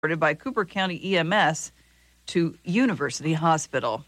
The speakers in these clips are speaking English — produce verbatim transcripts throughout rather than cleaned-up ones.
by Cooper County E M S to University Hospital.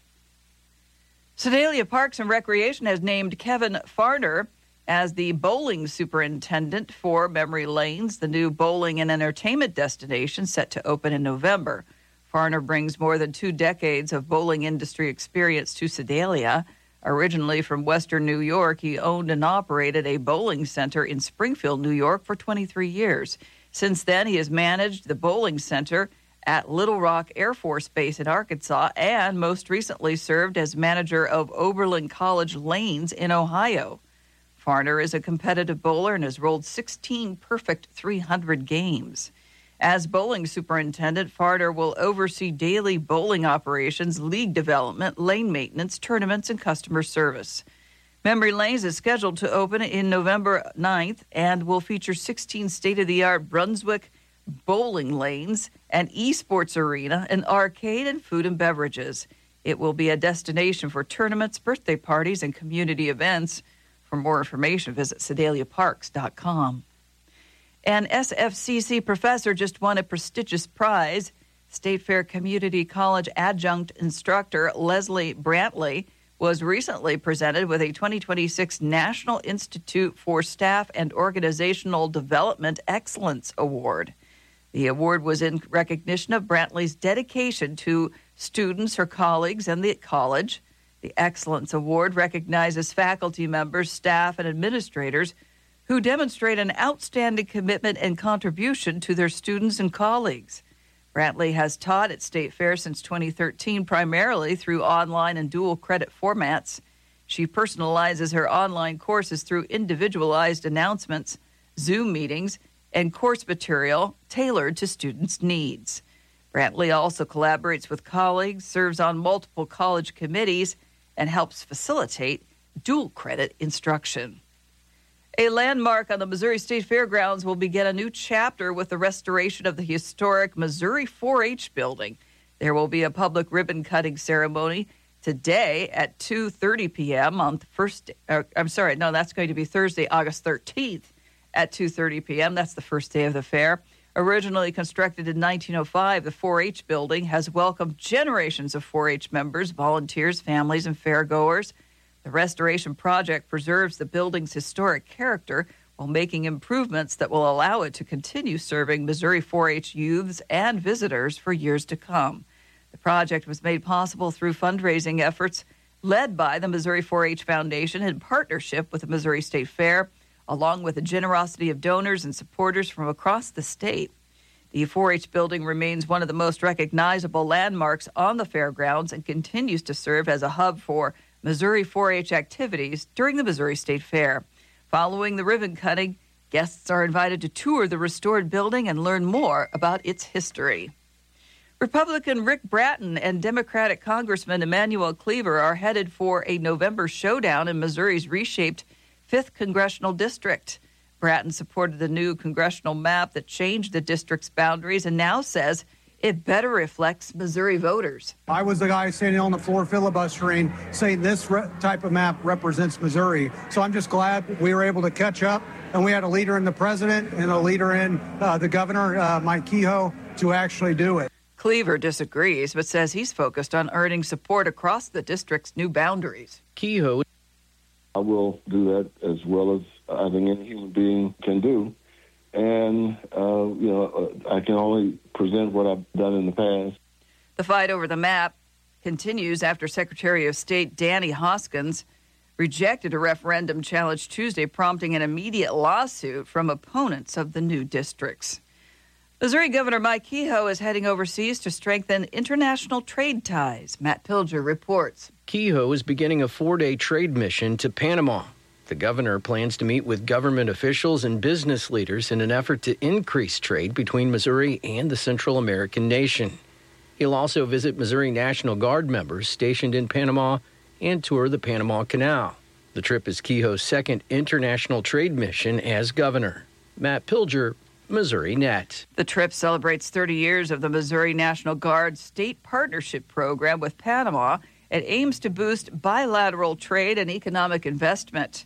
Sedalia Parks and Recreation has named Kevin Farner as the bowling superintendent for Memory Lanes, the new bowling and entertainment destination set to open in November. Farner brings more than two decades of bowling industry experience to Sedalia. Originally from Western New York, he owned and operated a bowling center in Springfield, New York for twenty-three years. Since then, he has managed the bowling center at Little Rock Air Force Base in Arkansas and most recently served as manager of Oberlin College Lanes in Ohio. Farner is a competitive bowler and has rolled sixteen perfect three hundred games. As bowling superintendent, Farner will oversee daily bowling operations, league development, lane maintenance, tournaments, and customer service. Memory Lanes is scheduled to open in November ninth and will feature sixteen state-of-the-art Brunswick bowling lanes, an esports arena, an arcade, and food and beverages. It will be a destination for tournaments, birthday parties, and community events. For more information, visit sedalia parks dot com. An S F C C professor just won a prestigious prize. State Fair Community College adjunct instructor Leslie Brantley was recently presented with a twenty twenty-six National Institute for Staff and Organizational Development Excellence Award. The award was in recognition of Brantley's dedication to students, her colleagues, and the college. The Excellence Award recognizes faculty members, staff, and administrators who demonstrate an outstanding commitment and contribution to their students and colleagues. Brantley has taught at State Fair since twenty thirteen, primarily through online and dual credit formats. She personalizes her online courses through individualized announcements, Zoom meetings, and course material tailored to students' needs. Brantley also collaborates with colleagues, serves on multiple college committees, and helps facilitate dual credit instruction. A landmark on the Missouri State Fairgrounds will begin a new chapter with the restoration of the historic Missouri four H building. There will be a public ribbon-cutting ceremony today at two thirty p.m. on the first, uh, I'm sorry, no, that's going to be Thursday, August thirteenth at two thirty p.m. That's the first day of the fair. Originally constructed in nineteen oh five, the four H building has welcomed generations of four H members, volunteers, families, and fairgoers. The restoration project preserves the building's historic character while making improvements that will allow it to continue serving Missouri four H youths and visitors for years to come. The project was made possible through fundraising efforts led by the Missouri four H Foundation in partnership with the Missouri State Fair, along with the generosity of donors and supporters from across the state. The four H building remains one of the most recognizable landmarks on the fairgrounds and continues to serve as a hub for Missouri four H activities during the Missouri State Fair. Following the ribbon cutting, guests are invited to tour the restored building and learn more about its history. Republican Rick Bratton and Democratic Congressman Emanuel Cleaver are headed for a November showdown in Missouri's reshaped fifth Congressional District. Bratton supported the new congressional map that changed the district's boundaries and now says it better reflects Missouri voters. I was the guy standing on the floor filibustering, saying this re- type of map represents Missouri. So I'm just glad we were able to catch up, and we had a leader in the president and a leader in uh, the governor, uh, Mike Kehoe, to actually do it. Cleaver disagrees, but says he's focused on earning support across the district's new boundaries. Kehoe. I will do that as well as I think any human being can do. And, uh, you know, I can only present what I've done in the past. The fight over the map continues after Secretary of State Danny Hoskins rejected a referendum challenge Tuesday, prompting an immediate lawsuit from opponents of the new districts. Missouri Governor Mike Kehoe is heading overseas to strengthen international trade ties. Matt Pilger reports. Kehoe is beginning a four-day trade mission to Panama. The governor plans to meet with government officials and business leaders in an effort to increase trade between Missouri and the Central American nation. He'll also visit Missouri National Guard members stationed in Panama and tour the Panama Canal. The trip is Kehoe's second international trade mission as governor. Matt Pilger, Missouri Net. The trip celebrates thirty years of the Missouri National Guard State Partnership Program with Panama. It aims to boost bilateral trade and economic investment.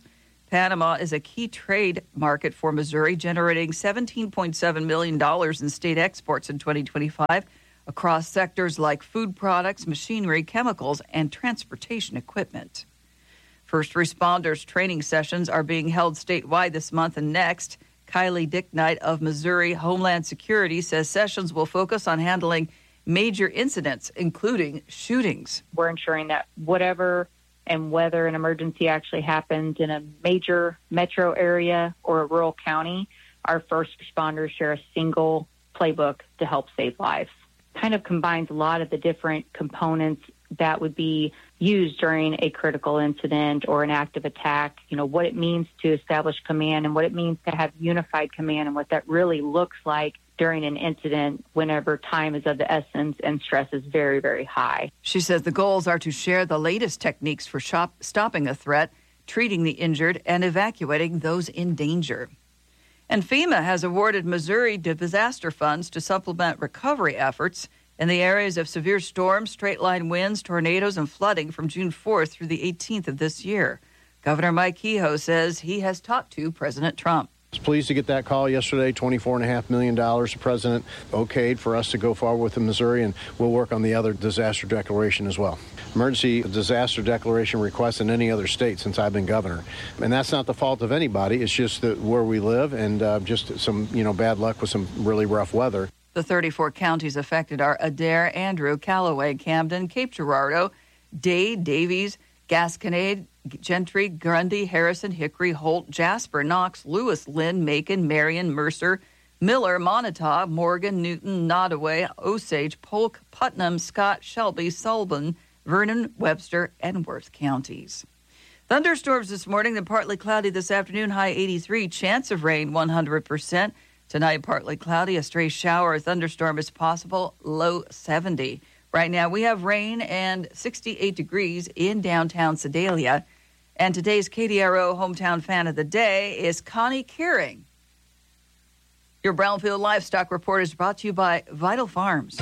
Panama is a key trade market for Missouri, generating seventeen point seven million dollars in state exports in twenty twenty-five across sectors like food products, machinery, chemicals, and transportation equipment. First responders training sessions are being held statewide this month and next. Kylie Dicknight of Missouri Homeland Security says sessions will focus on handling major incidents, including shootings. We're ensuring that whatever and whether an emergency actually happens in a major metro area or a rural county, our first responders share a single playbook to help save lives. Kind of combines a lot of the different components that would be used during a critical incident or an active attack, you know, what it means to establish command and what it means to have unified command and what that really looks like during an incident whenever time is of the essence and stress is very, very high. She says the goals are to share the latest techniques for shop, stopping a threat, treating the injured, and evacuating those in danger. And FEMA has awarded Missouri disaster funds to supplement recovery efforts in the areas of severe storms, straight-line winds, tornadoes, and flooding from June fourth through the eighteenth of this year. Governor Mike Kehoe says he has talked to President Trump. I was pleased to get that call yesterday, twenty-four point five million dollars. The president okayed for us to go forward with in Missouri, and we'll work on the other disaster declaration as well. Emergency disaster declaration requests in any other state since I've been governor. And that's not the fault of anybody. It's just that where we live and uh, just some, you know, bad luck with some really rough weather. The thirty-four counties affected are Adair, Andrew, Callaway, Camden, Cape Girardeau, Dade, Davies, Gasconade, Gentry, Grundy, Harrison, Hickory, Holt, Jasper, Knox, Lewis, Lynn, Macon, Marion, Mercer, Miller, Montauk, Morgan, Newton, Nottoway, Osage, Polk, Putnam, Scott, Shelby, Sullivan, Vernon, Webster, and Worth counties. Thunderstorms this morning, then partly cloudy this afternoon, high eighty-three. Chance of rain, one hundred percent. Tonight, partly cloudy, a stray shower or thunderstorm is possible, low seventy. Right now, we have rain and sixty-eight degrees in downtown Sedalia. And today's K D R O Hometown Fan of the Day is Connie Kearing. Your Brownfield Livestock Report is brought to you by Vital Farms.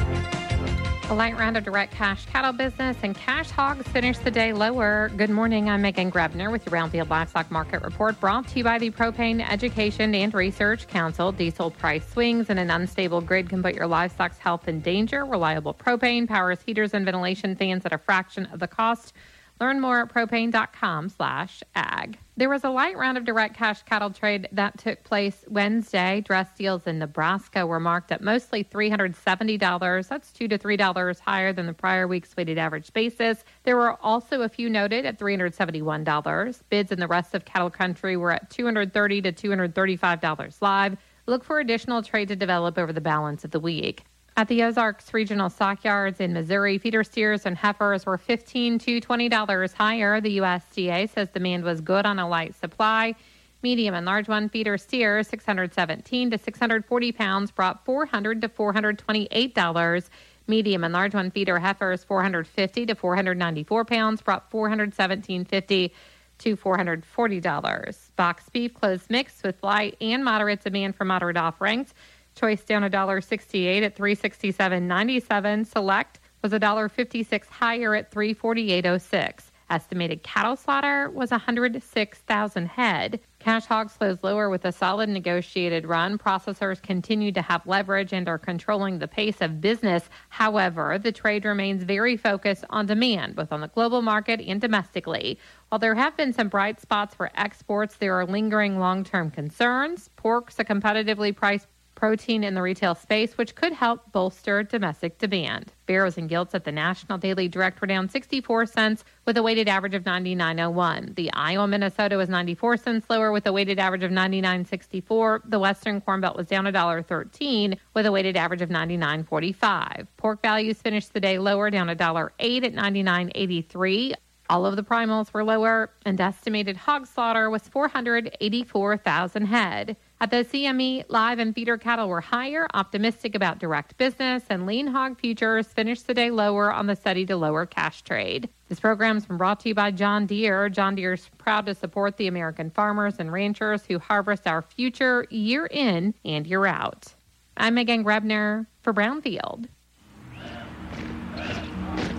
A light round of direct cash cattle business and cash hogs finished the day lower. Good morning. I'm Megan Grebner with your Brownfield Livestock Market Report, brought to you by the Propane Education and Research Council. Diesel price swings and an unstable grid can put your livestock's health in danger. Reliable propane powers heaters and ventilation fans at a fraction of the cost. Learn more at propane.com slash ag. There was a light round of direct cash cattle trade that took place Wednesday. Dress deals in Nebraska were marked at mostly three hundred seventy dollars. That's two to three dollars higher than the prior week's weighted average basis. There were also a few noted at three hundred seventy-one dollars. Bids in the rest of cattle country were at two hundred thirty to two hundred thirty-five dollars live. Look for additional trade to develop over the balance of the week. At the Ozarks Regional Stockyards in Missouri, feeder steers and heifers were fifteen to twenty dollars higher. The U S D A says demand was good on a light supply. Medium and large one feeder steers, six hundred seventeen to six hundred forty pounds, brought four hundred to four hundred twenty-eight dollars. Medium and large one feeder heifers, four hundred fifty to four hundred ninety-four pounds, brought four hundred seventeen fifty to four hundred forty dollars. Box beef closed mixed with light and moderate demand for moderate offerings. Choice down one dollar sixty-eight at three sixty-seven ninety-seven. Select was one dollar fifty-six higher at three forty-eight oh six. Estimated cattle slaughter was one hundred six thousand head. Cash hogs closed lower with a solid negotiated run. Processors continue to have leverage and are controlling the pace of business. However, the trade remains very focused on demand, both on the global market and domestically. While there have been some bright spots for exports, there are lingering long-term concerns. Pork's a competitively priced protein in the retail space, which could help bolster domestic demand. Barrows and gilts at the National Daily Direct were down sixty-four cents with a weighted average of ninety-nine oh one. The Iowa Minnesota was ninety-four cents lower with a weighted average of ninety-nine sixty-four. The Western Corn Belt was down one dollar thirteen with a weighted average of ninety-nine forty-five. Pork values finished the day lower, down one dollar eight at ninety-nine eighty-three. All of the primals were lower, and estimated hog slaughter was four hundred eighty-four thousand head. At the C M E, live and feeder cattle were higher, optimistic about direct business, and lean hog futures finished the day lower on the steady to lower cash trade. This program's been brought to you by John Deere. John Deere's proud to support the American farmers and ranchers who harvest our future year in and year out. I'm Megan Grebner for Brownfield.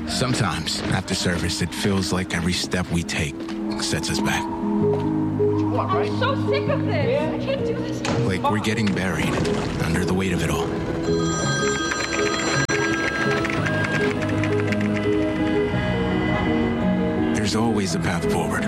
Sometimes, after service, it feels like every step we take sets us back. I'm right? so sick of this. Yeah. I can't do this. Like we're getting buried under the weight of it all. There's always a path forward.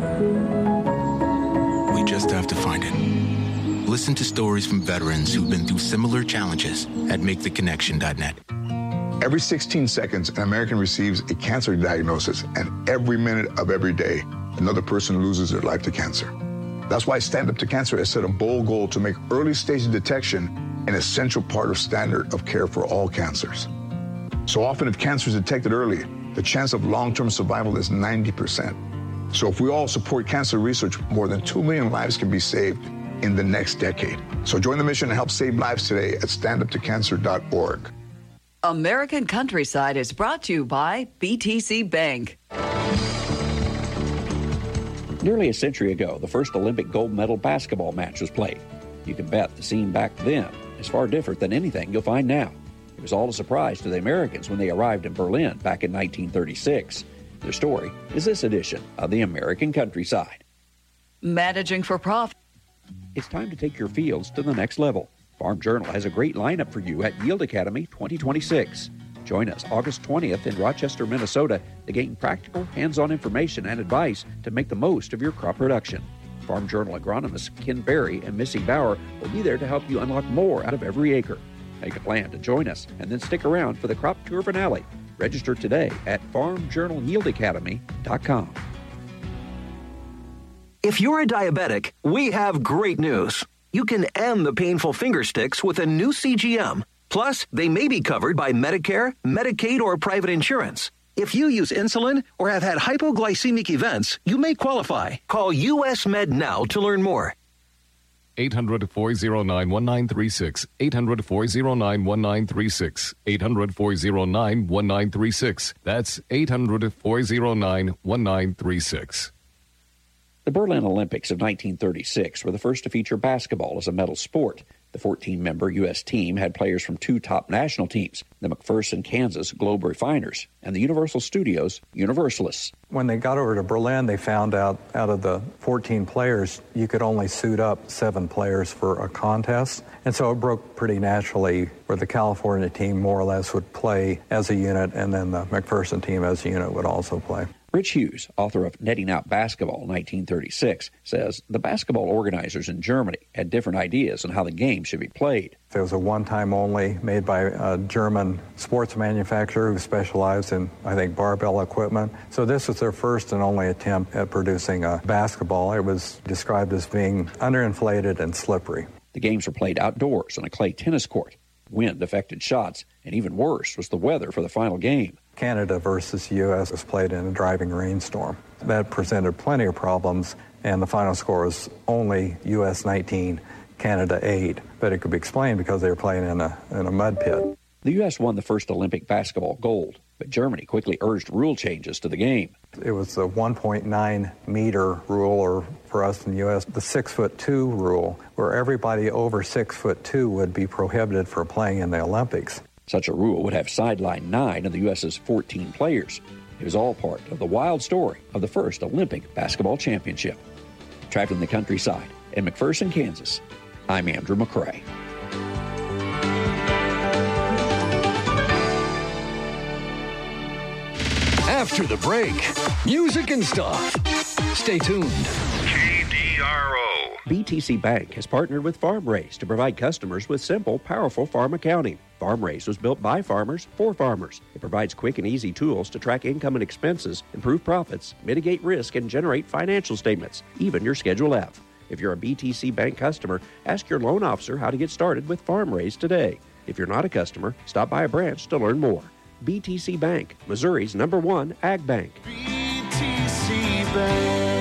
We just have to find it. Listen to stories from veterans who've been through similar challenges at make the connection dot net. Every sixteen seconds, an American receives a cancer diagnosis, and every minute of every day, another person loses their life to cancer. That's why Stand Up to Cancer has set a bold goal to make early stage detection an essential part of standard of care for all cancers. So often, if cancer is detected early, the chance of long-term survival is ninety percent. So if we all support cancer research, more than two million lives can be saved in the next decade. So join the mission and help save lives today at stand up to cancer dot org. American Countryside is brought to you by B T C Bank. Nearly a century ago, the first Olympic gold medal basketball match was played. You can bet the scene back then is far different than anything you'll find now. It was all a surprise to the Americans when they arrived in Berlin back in nineteen thirty-six. Their story is this edition of the American Countryside. Managing for profit. It's time to take your fields to the next level. Farm Journal has a great lineup for you at Yield Academy twenty twenty-six. Join us August twentieth in Rochester, Minnesota to gain practical, hands-on information and advice to make the most of your crop production. Farm Journal agronomists Ken Berry and Missy Bauer will be there to help you unlock more out of every acre. Make a plan to join us and then stick around for the crop tour finale. Register today at farm journal yield academy dot com. If you're a diabetic, we have great news. You can end the painful finger sticks with a new C G M. Plus, they may be covered by Medicare, Medicaid, or private insurance. If you use insulin or have had hypoglycemic events, you may qualify. Call U S Med now to learn more. eight hundred, four oh nine, one nine three six. eight hundred, four oh nine, one nine three six. eight hundred, four oh nine, one nine three six. That's eight hundred, four oh nine, one nine three six. The Berlin Olympics of nineteen thirty-six were the first to feature basketball as a medal sport. The fourteen-member U S team had players from two top national teams, the McPherson, Kansas Globe Refiners and the Universal Studios Universalists. When they got over to Berlin, they found out out of the fourteen players, you could only suit up seven players for a contest. And so it broke pretty naturally where the California team more or less would play as a unit, and then the McPherson team as a unit would also play. Rich Hughes, author of Netting Out Basketball nineteen thirty-six, says the basketball organizers in Germany had different ideas on how the game should be played. It was a one-time only made by a German sports manufacturer who specialized in, I think, barbell equipment. So this was their first and only attempt at producing a basketball. It was described as being underinflated and slippery. The games were played outdoors on a clay tennis court. Wind affected shots, and even worse was the weather for the final game. Canada versus U S was played in a driving rainstorm. That presented plenty of problems, and the final score was only U S nineteen, Canada eight. But it could be explained because they were playing in a, in a mud pit. The U S won the first Olympic basketball gold, but Germany quickly urged rule changes to the game. It was the one point nine meter rule, or for us in the U S, the six foot two rule, where everybody over six foot two would be prohibited from playing in the Olympics. Such a rule would have sidelined nine of the U S's fourteen players. It was all part of the wild story of the first Olympic basketball championship. Traveling the countryside in McPherson, Kansas, I'm Andrew McCrae. After the break, music and stuff. Stay tuned. K D R O. B T C Bank has partnered with FarmRaise to provide customers with simple, powerful farm accounting. FarmRaise was built by farmers for farmers. It provides quick and easy tools to track income and expenses, improve profits, mitigate risk, and generate financial statements, even your Schedule F. If you're a B T C Bank customer, ask your loan officer how to get started with FarmRaise today. If you're not a customer, stop by a branch to learn more. B T C Bank, Missouri's number one ag bank. B T C Bank.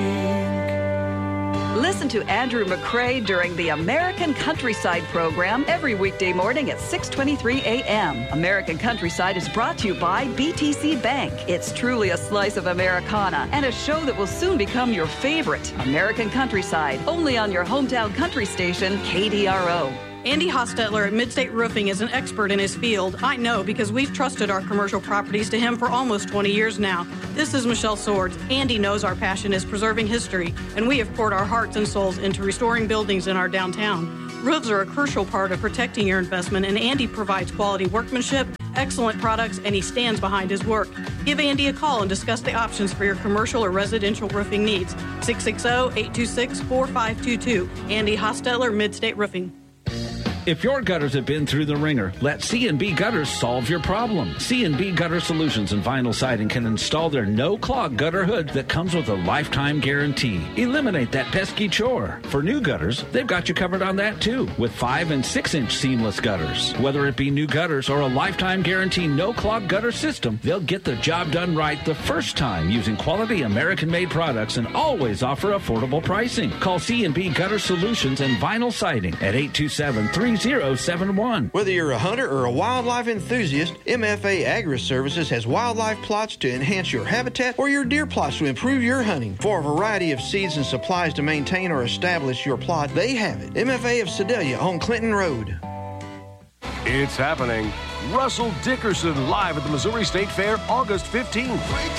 Listen to Andrew McCrae during the American Countryside program every weekday morning at six twenty-three a.m. American Countryside is brought to you by B T C Bank. It's truly a slice of Americana and a show that will soon become your favorite. American Countryside, only on your hometown country station, K D R O. Andy Hostetler at Midstate Roofing is an expert in his field. I know because we've trusted our commercial properties to him for almost twenty years now. This is Michelle Swords. Andy knows our passion is preserving history, and we have poured our hearts and souls into restoring buildings in our downtown. Roofs are a crucial part of protecting your investment, and Andy provides quality workmanship, excellent products, and he stands behind his work. Give Andy a call and discuss the options for your commercial or residential roofing needs. six six zero, eight two six, four five two two. Andy Hostetler, Midstate Roofing. If your gutters have been through the ringer, let C and B Gutters solve your problem. C and B Gutter Solutions and Vinyl Siding can install their no-clog gutter hood that comes with a lifetime guarantee. Eliminate that pesky chore. For new gutters, they've got you covered on that too, with five and six inch seamless gutters. Whether it be new gutters or a lifetime guarantee no-clog gutter system, they'll get the job done right the first time using quality American-made products and always offer affordable pricing. Call C and B Gutter Solutions and Vinyl Siding at eight two seven, three zero seven one. Whether you're a hunter or a wildlife enthusiast, M F A Agri-Services has wildlife plots to enhance your habitat or your deer plots to improve your hunting. For a variety of seeds and supplies to maintain or establish your plot, they have it. M F A of Sedalia on Clinton Road. It's happening. Russell Dickerson live at the Missouri State Fair August fifteenth.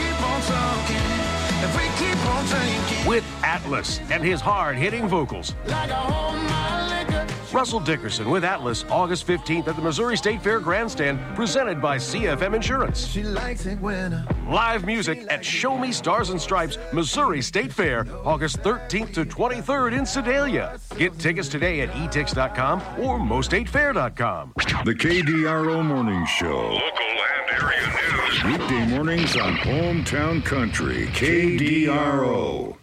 With Atlas and his hard-hitting vocals. Russell Dickerson with Atlas, August fifteenth at the Missouri State Fair Grandstand, presented by C F M Insurance. She likes it when Live music at Show Me Stars and Stripes, Missouri State Fair, August thirteenth to twenty-third in Sedalia. Get tickets today at e tix dot com or mo state fair dot com. The K D R O Morning Show. Local and area news. Weekday mornings on Hometown Country, K D R O.